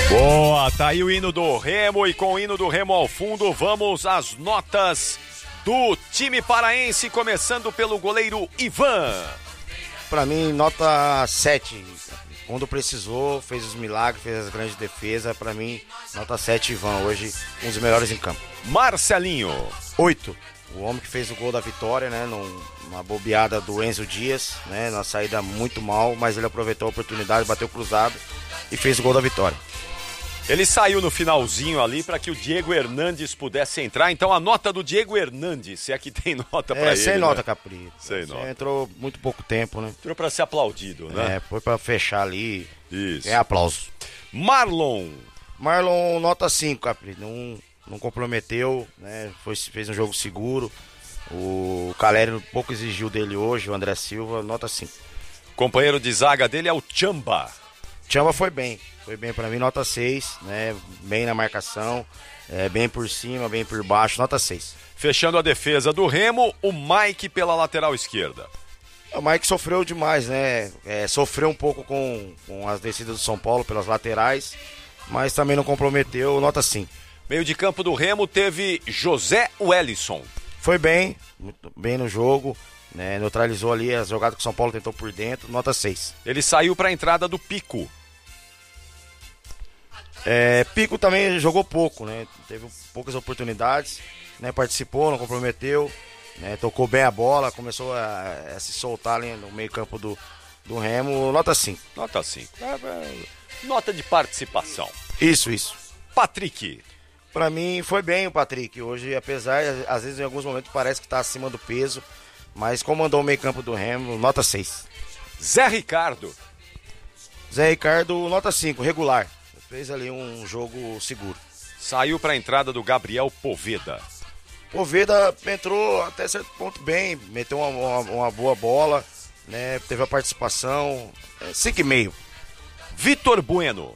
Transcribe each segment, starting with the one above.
Boa, tá aí o hino do Remo, e com o hino do Remo ao fundo, vamos às notas do time paraense, começando pelo goleiro Ivan. Pra mim, nota 7. Quando precisou, fez os milagres, fez as grandes defesas. Pra mim, nota 7, Ivan. Hoje, um dos melhores em campo. Marcelinho. 8. O homem que fez o gol da vitória, né? Numa bobeada do Enzo Dias, né? Na saída muito mal, mas ele aproveitou a oportunidade, bateu cruzado e fez o gol da vitória. Ele saiu no finalzinho ali para que o Diego Hernandes pudesse entrar. Então a nota do Diego Hernandes, se é que tem nota para ele. Sem nota, né? Capri. Sem nota. Entrou muito pouco tempo, né? Entrou para ser aplaudido, né? Foi para fechar ali. Isso. É aplauso. Marlon, nota 5, Capri. Não comprometeu, né? Fez um jogo seguro. O Caleri pouco exigiu dele hoje, o André Silva, nota 5. companheiro de zaga dele é o Tchamba. Tchamba foi bem pra mim, nota 6, né? Bem na marcação, bem por cima, bem por baixo, nota 6. Fechando a defesa do Remo, o Mike pela lateral esquerda. O Mike sofreu demais, né? Sofreu um pouco com as descidas do São Paulo pelas laterais, mas também não comprometeu, nota 5. Meio de campo do Remo teve José Wellison. Foi bem, muito bem no jogo, né? Neutralizou ali as jogadas que o São Paulo tentou por dentro, nota 6. Ele saiu para a entrada do Pico. Pico também jogou pouco, né? Teve poucas oportunidades, né? Participou, não comprometeu, né? Tocou bem a bola, começou a se soltar ali no meio campo do Remo, nota 5. Nota 5. Nota de participação. Isso. Patrick. Pra mim foi bem o Patrick hoje, apesar, às vezes em alguns momentos parece que tá acima do peso, mas comandou o meio campo do Remo, nota 6. Zé Ricardo, nota 5, regular. Fez ali um jogo seguro. saiu para a entrada do Gabriel Poveda. Poveda entrou até certo ponto bem, meteu uma boa bola, né? Teve a participação, 5,5. Vitor Bueno.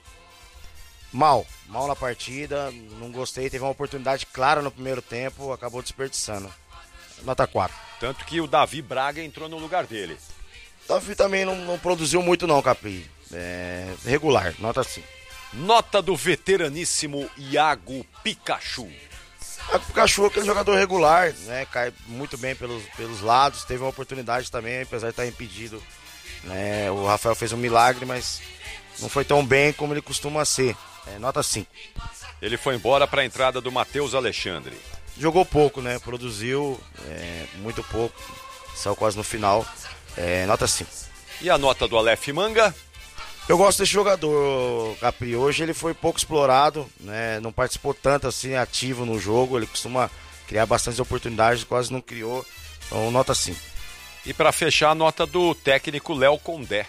Mal na partida, não gostei, teve uma oportunidade clara no primeiro tempo, acabou desperdiçando. Nota 4. Tanto que o Davi Braga entrou no lugar dele. Davi também não produziu muito não, Capri. Regular, nota 5. Nota do veteraníssimo Iago Pikachu. O Pikachu é aquele jogador regular, né? Cai muito bem pelos lados, teve uma oportunidade também, apesar de estar impedido, né? O Rafael fez um milagre, mas não foi tão bem como ele costuma ser. Nota 5. Ele foi embora para a entrada do Matheus Alexandre. Jogou pouco, né? Produziu muito pouco, saiu quase no final. Nota 5. E a nota do Aleph Manga? Eu gosto desse jogador, Capri. Hoje ele foi pouco explorado, né? Não participou tanto assim ativo no jogo. Ele costuma criar bastantes oportunidades, quase não criou. Então, nota 5. E para fechar, a nota do técnico Léo Condé.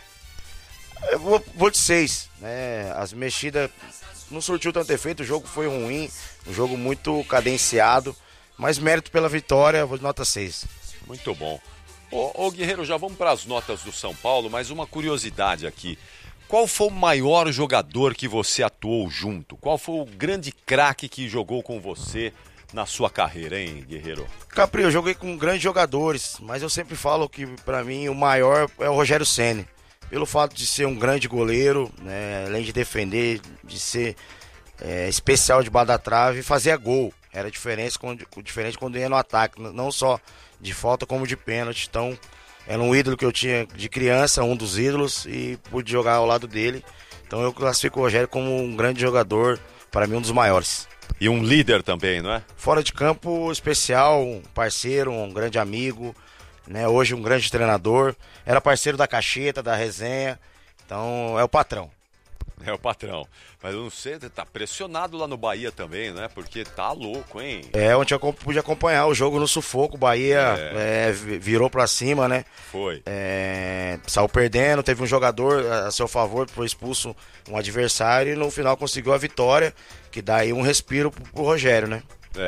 Eu vou de 6, né? As mexidas não surtiu tanto efeito, o jogo foi ruim, um jogo muito cadenciado, mas mérito pela vitória, vou de nota 6. Muito bom. Ô Guerreiro, já vamos para as notas do São Paulo, mas uma curiosidade aqui. Qual foi o maior jogador que você atuou junto? Qual foi o grande craque que jogou com você na sua carreira, hein, Guerreiro? Capri, eu joguei com grandes jogadores, mas eu sempre falo que pra mim o maior é o Rogério Ceni. Pelo fato de ser um grande goleiro, né, além de defender, de ser especial debaixo da trave e fazer gol. Era diferente quando ia no ataque, não só de falta como de pênalti. Então, era um ídolo que eu tinha de criança, um dos ídolos, e pude jogar ao lado dele. Então eu classifico o Rogério como um grande jogador, para mim um dos maiores. E um líder também, não é? Fora de campo, especial, um parceiro, um grande amigo, né? Hoje um grande treinador. Era parceiro da Cacheta, da resenha. Então é o patrão. É o patrão. Mas eu não sei, tá pressionado lá no Bahia também, né? Porque tá louco, hein? Ontem eu pude acompanhar o jogo no sufoco. O Bahia virou pra cima, né? Foi. Saiu perdendo, teve um jogador a seu favor, foi expulso um adversário e no final conseguiu a vitória, que dá aí um respiro pro Rogério, né?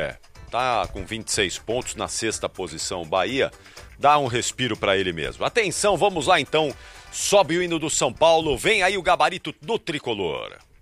Tá com 26 pontos na 6ª posição o Bahia. Dá um respiro pra ele mesmo. Atenção, vamos lá então. Sobe o hino do São Paulo, vem aí o gabarito do Tricolor.